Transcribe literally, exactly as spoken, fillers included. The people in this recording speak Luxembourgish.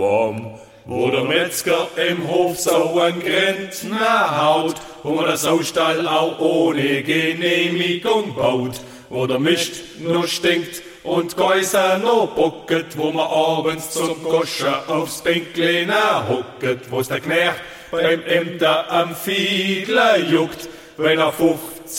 Bam. Wo der Metzger im Hof so ein Grindner haut, wo man das Saustall auch ohne Genehmigung baut, wo der Mist nur stinkt und Geiser nur bucket, wo man abends zum Goschen aufs Bänklein hucket, wo's der Knecht beim Ämter am Fiedler juckt, wenn er Fucht